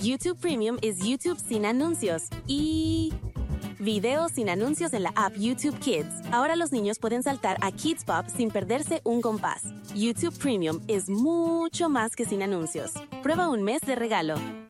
YouTube Premium es YouTube sin anuncios y videos sin anuncios en la app YouTube Kids. Ahora los niños pueden saltar a Kids Pop sin perderse un compás. YouTube Premium es mucho más que sin anuncios. Prueba un mes de regalo.